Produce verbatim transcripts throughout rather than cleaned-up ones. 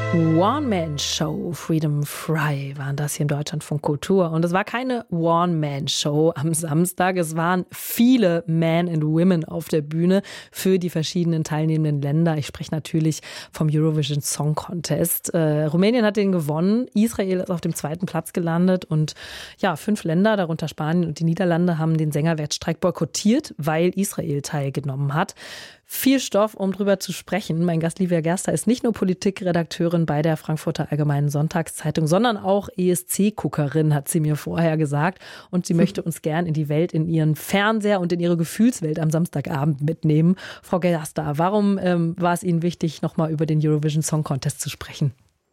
One-Man-Show, Freedom Fry waren das hier im Deutschlandfunk Kultur. Und es war keine One-Man-Show am Samstag. Es waren viele Men and Women auf der Bühne für die verschiedenen teilnehmenden Länder. Ich spreche natürlich vom Eurovision Song Contest. Äh, Rumänien hat den gewonnen. Israel ist auf dem zweiten Platz gelandet. Und ja, fünf Länder, darunter Spanien und die Niederlande, haben den Sängerwettstreik boykottiert, weil Israel teilgenommen hat. Viel Stoff, um drüber zu sprechen. Mein Gast Livia Gerster ist nicht nur Politikredakteurin bei der Frankfurter Allgemeinen Sonntagszeitung, sondern auch E S C-Guckerin, hat sie mir vorher gesagt. Und sie möchte uns gern in die Welt, in ihren Fernseher und in ihre Gefühlswelt am Samstagabend mitnehmen. Frau Gerster, warum ähm, war es Ihnen wichtig, nochmal über den Eurovision Song Contest zu sprechen?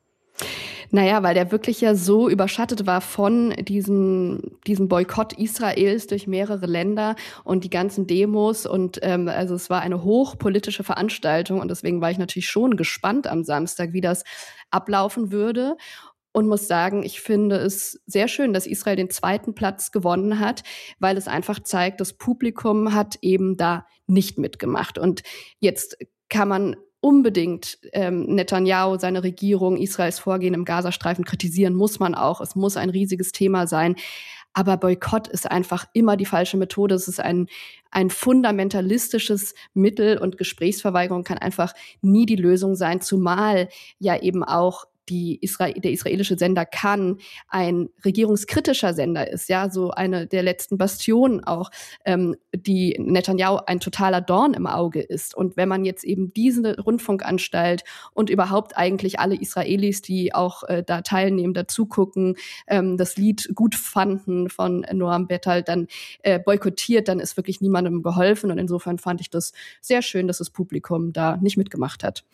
Naja, weil der wirklich ja so überschattet war von diesem, diesem Boykott Israels durch mehrere Länder und die ganzen Demos. Und ähm, also es war eine hochpolitische Veranstaltung und deswegen war ich natürlich schon gespannt am Samstag, wie das ablaufen würde. Und muss sagen, ich finde es sehr schön, dass Israel den zweiten Platz gewonnen hat, weil es einfach zeigt, das Publikum hat eben da nicht mitgemacht. Und jetzt kann man unbedingt ähm, Netanyahu, seine Regierung, Israels Vorgehen im Gazastreifen kritisieren, muss man auch. Es muss ein riesiges Thema sein. Aber Boykott ist einfach immer die falsche Methode. Es ist ein, ein fundamentalistisches Mittel und Gesprächsverweigerung kann einfach nie die Lösung sein, zumal ja eben auch die Isra- der israelische Sender Kan ein regierungskritischer Sender ist, ja, so eine der letzten Bastionen auch, ähm, die Netanyahu ein totaler Dorn im Auge ist. Und wenn man jetzt eben diese Rundfunkanstalt und überhaupt eigentlich alle Israelis, die auch äh, da teilnehmen, dazugucken, ähm, das Lied gut fanden von Noam Betal, dann äh, boykottiert, dann ist wirklich niemandem geholfen. Und insofern fand ich das sehr schön, dass das Publikum da nicht mitgemacht hat.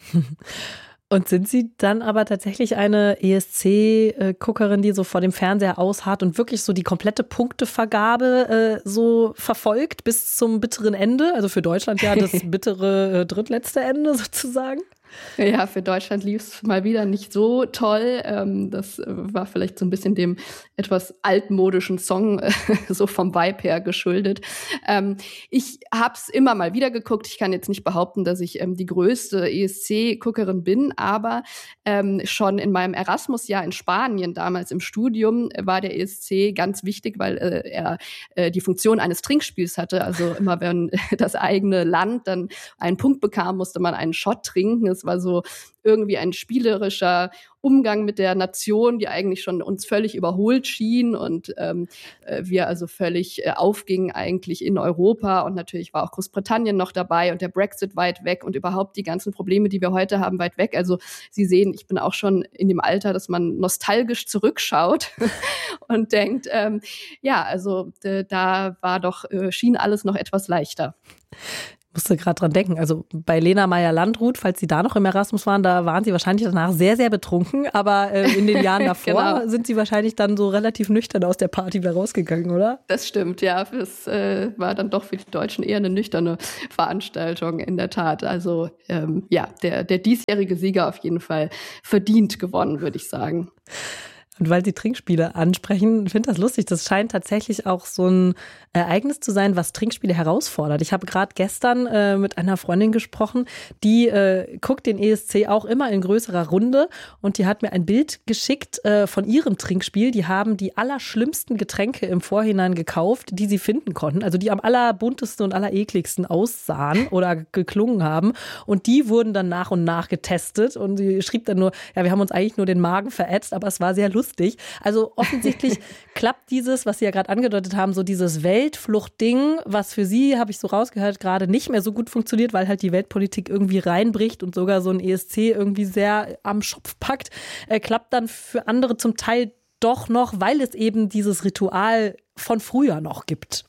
Und sind Sie dann aber tatsächlich eine E S C-Guckerin, die so vor dem Fernseher ausharrt und wirklich so die komplette Punktevergabe äh, so verfolgt bis zum bitteren Ende? Also für Deutschland ja das bittere äh, drittletzte Ende sozusagen? Ja, für Deutschland lief es mal wieder nicht so toll. Ähm, das war vielleicht so ein bisschen dem etwas altmodischen Song äh, so vom Vibe her geschuldet. Ähm, ich habe es immer mal wieder geguckt. Ich kann jetzt nicht behaupten, dass ich ähm, die größte E S C-Guckerin bin, aber ähm, schon in meinem Erasmus-Jahr in Spanien, damals im Studium, war der E S C ganz wichtig, weil äh, er äh, die Funktion eines Trinkspiels hatte. Also immer wenn das eigene Land dann einen Punkt bekam, musste man einen Shot trinken. Es war so irgendwie ein spielerischer Umgang mit der Nation, die eigentlich schon uns völlig überholt schien und ähm, wir also völlig äh, aufgingen eigentlich in Europa und natürlich war auch Großbritannien noch dabei und der Brexit weit weg und überhaupt die ganzen Probleme, die wir heute haben, weit weg. Also Sie sehen, ich bin auch schon in dem Alter, dass man nostalgisch zurückschaut und denkt, ähm, ja, also d- da war doch, äh, schien alles noch etwas leichter. Ich musste gerade dran denken, also bei Lena Meyer-Landrut, falls Sie da noch im Erasmus waren, da waren Sie wahrscheinlich danach sehr, sehr betrunken, aber äh, in den Jahren davor genau. sind Sie wahrscheinlich dann so relativ nüchtern aus der Party wieder rausgegangen, oder? Das stimmt, ja. Es äh, war dann doch für die Deutschen eher eine nüchterne Veranstaltung, in der Tat. Also ähm, ja, der, der diesjährige Sieger auf jeden Fall verdient gewonnen, würde ich sagen. Und weil Sie Trinkspiele ansprechen, ich finde das lustig. Das scheint tatsächlich auch so ein Ereignis zu sein, was Trinkspiele herausfordert. Ich habe gerade gestern äh, mit einer Freundin gesprochen, die äh, guckt den E S C auch immer in größerer Runde und die hat mir ein Bild geschickt äh, von ihrem Trinkspiel. Die haben die allerschlimmsten Getränke im Vorhinein gekauft, die sie finden konnten, also die am allerbuntesten und allerekligsten aussahen oder geklungen haben und die wurden dann nach und nach getestet und sie schrieb dann nur, ja, wir haben uns eigentlich nur den Magen verätzt, aber es war sehr lustig. Also offensichtlich klappt dieses, was Sie ja gerade angedeutet haben, so dieses Weltfluchtding, was für Sie, habe ich so rausgehört, gerade nicht mehr so gut funktioniert, weil halt die Weltpolitik irgendwie reinbricht und sogar so ein E S C irgendwie sehr am Schopf packt, äh, klappt dann für andere zum Teil doch noch, weil es eben dieses Ritual von früher noch gibt.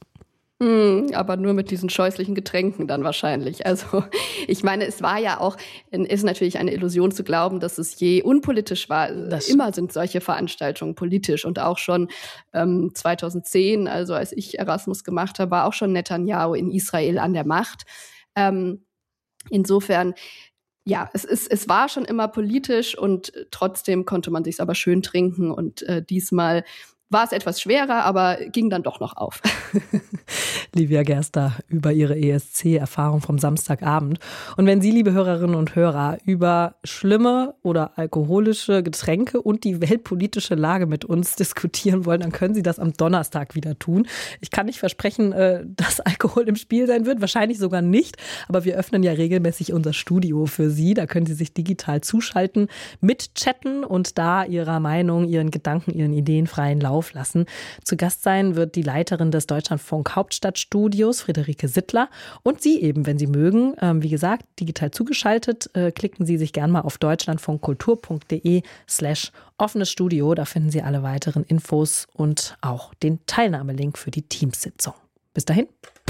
Mm, aber nur mit diesen scheußlichen Getränken dann wahrscheinlich. Also ich meine, es war ja auch, ist natürlich eine Illusion zu glauben, dass es je unpolitisch war. Das Immer sind solche Veranstaltungen politisch und auch schon ähm, zweitausendzehn, also als ich Erasmus gemacht habe, war auch schon Netanyahu in Israel an der Macht. Ähm, insofern ja, es, ist, es war schon immer politisch und trotzdem konnte man sich's aber schön trinken und äh, diesmal war es etwas schwerer, aber ging dann doch noch auf. Livia Gerster über ihre E S C-Erfahrung vom Samstagabend. Und wenn Sie, liebe Hörerinnen und Hörer, über schlimme oder alkoholische Getränke und die weltpolitische Lage mit uns diskutieren wollen, dann können Sie das am Donnerstag wieder tun. Ich kann nicht versprechen, dass Alkohol im Spiel sein wird, wahrscheinlich sogar nicht, aber wir öffnen ja regelmäßig unser Studio für Sie. Da können Sie sich digital zuschalten, mitchatten und da Ihrer Meinung, Ihren Gedanken, Ihren Ideen freien Lauf lassen. Zu Gast sein wird die Leiterin des Deutschlandfunk Hauptstadtstudios, Friederike Sittler. Und Sie eben, wenn Sie mögen, wie gesagt, digital zugeschaltet, klicken Sie sich gerne mal auf deutschlandfunkkultur.de slash offenes Studio. Da finden Sie alle weiteren Infos und auch den Teilnahmelink für die Teamsitzung. Bis dahin.